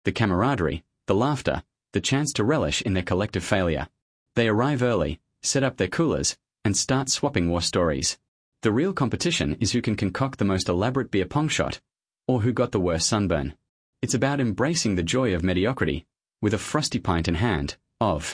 the camaraderie, the laughter, the chance to relish in their collective failure. They arrive early, set up their coolers, and start swapping war stories. The real competition is who can concoct the most elaborate beer pong shot, or who got the worst sunburn. It's about embracing the joy of mediocrity, with a frosty pint in hand, of.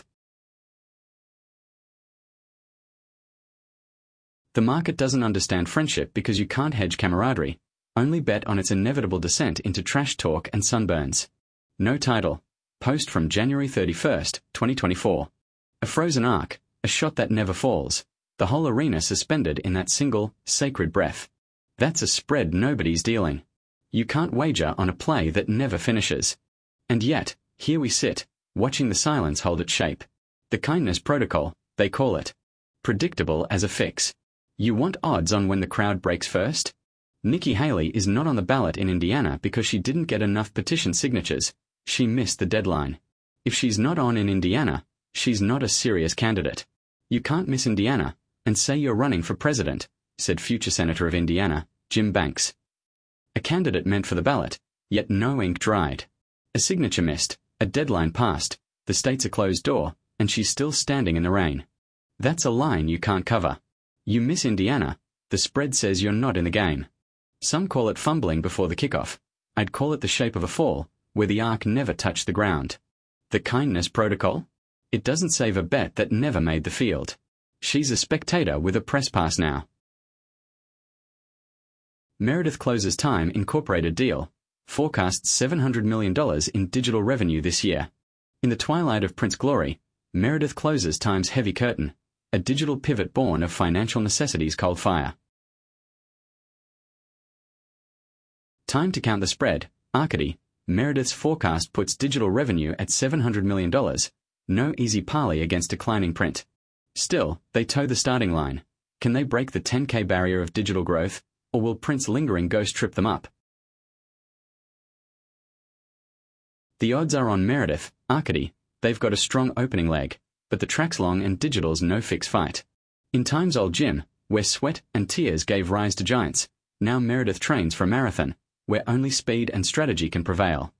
The market doesn't understand friendship because you can't hedge camaraderie, only bet on its inevitable descent into trash talk and sunburns. No title. Post from January 31st, 2024. A frozen arc, a shot that never falls, the whole arena suspended in that single, sacred breath. That's a spread nobody's dealing. You can't wager on a play that never finishes. And yet, here we sit, watching the silence hold its shape. The kindness protocol, they call it. Predictable as a fix. You want odds on when the crowd breaks first? Nikki Haley is not on the ballot in Indiana because she didn't get enough petition signatures. She missed the deadline. If she's not on in Indiana, she's not a serious candidate. You can't miss Indiana and say you're running for president, said future Senator of Indiana, Jim Banks. A candidate meant for the ballot, yet no ink dried. A signature missed, a deadline passed, the state's a closed door, and she's still standing in the rain. That's a line you can't cover. You miss Indiana, the spread says you're not in the game. Some call it fumbling before the kickoff. I'd call it the shape of a fall, where the arc never touched the ground. The kindness protocol? It doesn't save a bet that never made the field. She's a spectator with a press pass now. Meredith closes Time Incorporated deal. Forecasts $700 million in digital revenue this year. In the twilight of Prince glory, Meredith closes Time's heavy curtain, a digital pivot born of financial necessity's cold fire. Time to count the spread. Arcady, Meredith's forecast puts digital revenue at $700 million. No easy parley against declining print. Still, they toe the starting line. Can they break the 10K barrier of digital growth, or will print's lingering ghost trip them up? The odds are on Meredith, Arcady. They've got a strong opening leg, but the track's long and digital's no fixed fight. In Time's old gym, where sweat and tears gave rise to giants, now Meredith trains for a marathon, where only speed and strategy can prevail.